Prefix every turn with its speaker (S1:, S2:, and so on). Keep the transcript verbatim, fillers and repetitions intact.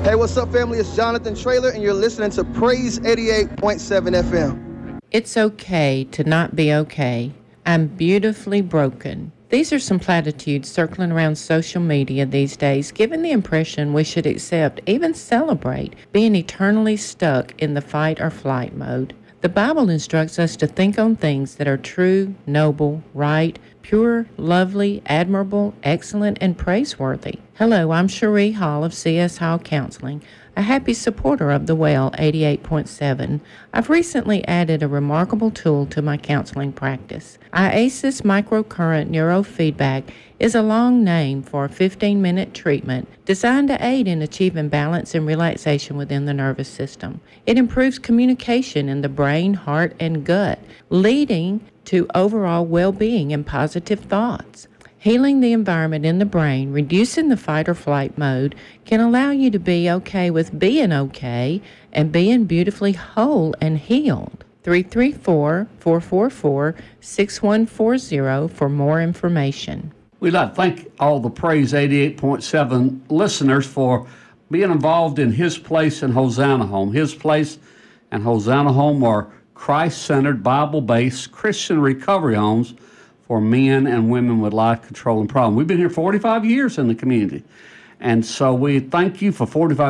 S1: Hey, what's up, family? It's Jonathan Traylor, and you're listening to Praise eighty-eight point seven F M.
S2: It's okay to not be okay. I'm beautifully broken. These are some platitudes circling around social media these days, giving the impression we should accept, even celebrate, being eternally stuck in the fight or flight mode. The Bible instructs us to think on things that are true, noble, right, pure, lovely, admirable, excellent, and praiseworthy. Hello, I'm Cherie Hall of C S Hall Counseling, a happy supporter of The Well eighty-eight point seven. I've recently added a remarkable tool to my counseling practice. IASIS Microcurrent Neurofeedback is a long name for a fifteen-minute treatment designed to aid in achieving balance and relaxation within the nervous system. It improves communication in the brain, heart, and gut, leading to overall well-being and positive thoughts. Healing the environment in the brain, reducing the fight or flight mode, can allow you to be okay with being okay and being beautifully whole and healed. three three four, four four four, six one four zero for more information.
S3: We'd like to thank all the Praise eighty-eight point seven listeners for being involved in His Place and Hosanna Home. His Place and Hosanna Home are Christ-centered, Bible-based Christian recovery homes for men and women with life-controlling problems. We've been here forty-five years in the community, and so we thank you for forty-five